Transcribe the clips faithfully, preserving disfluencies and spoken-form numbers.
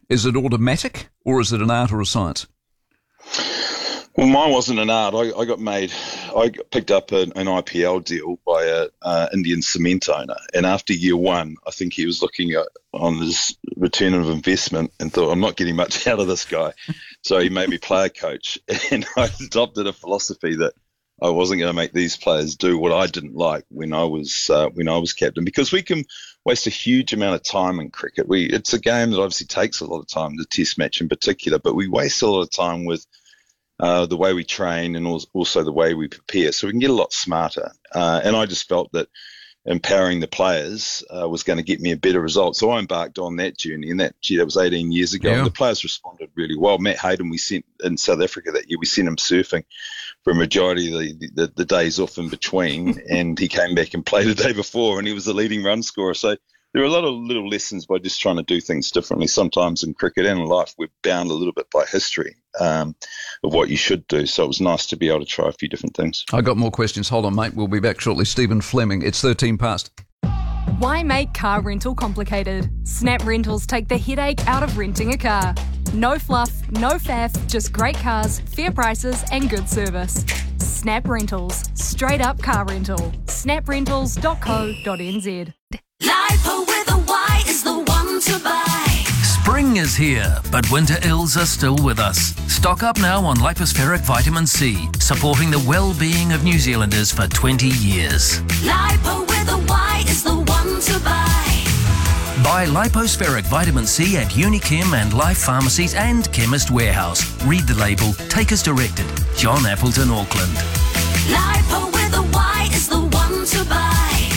Is it automatic or is it an art or a science? Well, mine wasn't an art. I, I got made, I got picked up an, an I P L deal by a uh, Indian cement owner, and after year one, I think he was looking at on his return of investment and thought, I'm not getting much out of this guy, so he made me player coach, and I adopted a philosophy that I wasn't going to make these players do what I didn't like when I was uh, when I was captain, because we can waste a huge amount of time in cricket. We it's a game that obviously takes a lot of time, the Test match in particular, but we waste a lot of time with Uh, the way we train and also the way we prepare, so we can get a lot smarter. Uh, and I just felt that empowering the players uh, was going to get me a better result. So I embarked on that journey, and that, gee, that was eighteen years ago. Yeah. And the players responded really well. Matt Hayden, we sent in South Africa that year, we sent him surfing for a majority of the, the, the days off in between, and he came back and played the day before, and he was the leading run scorer. So there are a lot of little lessons by just trying to do things differently. Sometimes in cricket and in life, we're bound a little bit by history um, of what you should do. So it was nice to be able to try a few different things. I got more questions. Hold on, mate. We'll be back shortly. Stephen Fleming. It's thirteen past. Why make car rental complicated? Snap Rentals take the headache out of renting a car. No fluff, no faff, just great cars, fair prices and good service. Snap Rentals. Straight up car rental. snap rentals dot co dot n z. Lipo with a Y is the one to buy. Spring is here, but winter ills are still with us. Stock up now on Lipospheric Vitamin C, supporting the well-being of New Zealanders for twenty years. Lipo with a Y is the one to buy. Buy Lipospheric Vitamin C at Unichem and Life Pharmacies and Chemist Warehouse. Read the label. Take as directed. John Appleton, Auckland. Lipo with a Y is the one to buy.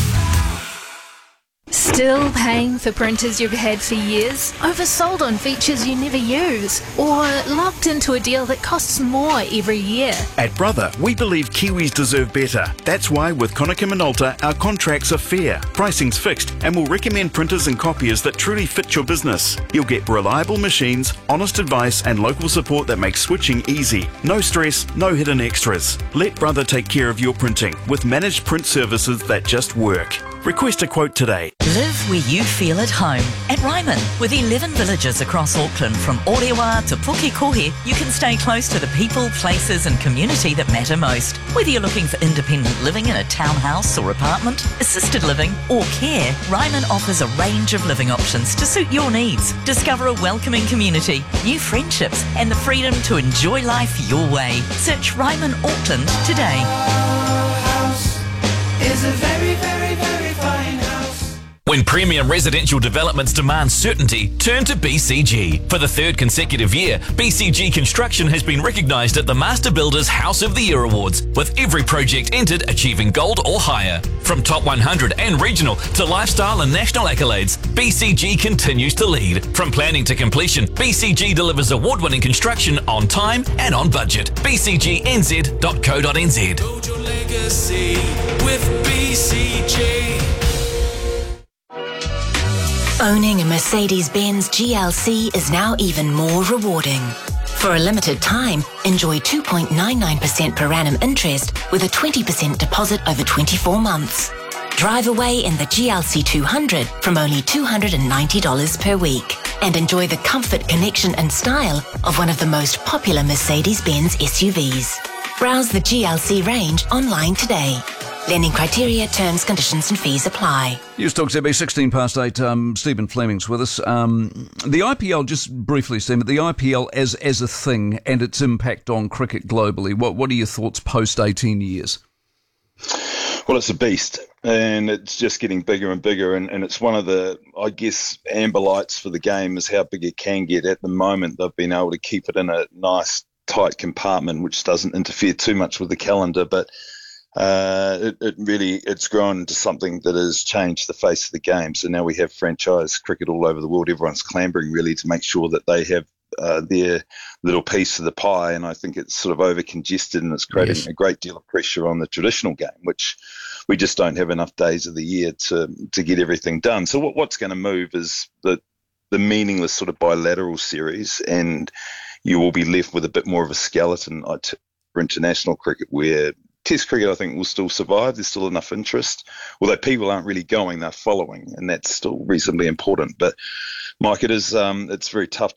Still paying for printers you've had for years? Oversold on features you never use? Or locked into a deal that costs more every year? At Brother, we believe Kiwis deserve better. That's why with Konica Minolta, our contracts are fair, pricing's fixed, and we'll recommend printers and copiers that truly fit your business. You'll get reliable machines, honest advice, and local support that makes switching easy. No stress, no hidden extras. Let Brother take care of your printing with managed print services that just work. Request a quote today. Live where you feel at home. At Ryman, with eleven villages across Auckland from Orewa to Pukekohe, you can stay close to the people, places and community that matter most. Whether you're looking for independent living in a townhouse or apartment, assisted living or care, Ryman offers a range of living options to suit your needs. Discover a welcoming community, new friendships and the freedom to enjoy life your way. Search Ryman Auckland today. Is a very, very, very fine house. When premium residential developments demand certainty, turn to B C G. For the third consecutive year, B C G Construction has been recognised at the Master Builders House of the Year Awards, with every project entered achieving gold or higher. From top one hundred and regional to lifestyle and national accolades, B C G continues to lead. From planning to completion, B C G delivers award-winning construction on time and on budget. b c g n z dot co dot n z. Build your legacy with B C G. Owning a Mercedes-Benz G L C is now even more rewarding. For a limited time, enjoy two point nine nine percent per annum interest with a twenty percent deposit over twenty-four months. Drive away in the G L C two hundred from only two hundred ninety dollars per week and enjoy the comfort, connection and style of one of the most popular Mercedes-Benz S U Vs. Browse the G L C range online today. Lending criteria, terms, conditions and fees apply. News Talk Z B, sixteen past eight. Um, Stephen Fleming's with us. Um, the I P L, just briefly, Stephen, the I P L as as a thing and its impact on cricket globally. What what are your thoughts post eighteen years? Well, it's a beast, and it's just getting bigger and bigger, and, and it's one of the, I guess, amber lights for the game is how big it can get. At the moment, they've been able to keep it in a nice, tight compartment, which doesn't interfere too much with the calendar, but Uh, it, it really, it's grown into something that has changed the face of the game. So now we have franchise cricket all over the world. Everyone's clambering really to make sure that they have uh, their little piece of the pie. And I think it's sort of over congested and it's creating yes. a great deal of pressure on the traditional game, which we just don't have enough days of the year to, to get everything done. So what, what's going to move is the, the meaningless sort of bilateral series, and you will be left with a bit more of a skeleton for international cricket where Test cricket, I think, will still survive. There's still enough interest, although people aren't really going, they're following, and that's still reasonably important. But, Mike, it is um, it's very tough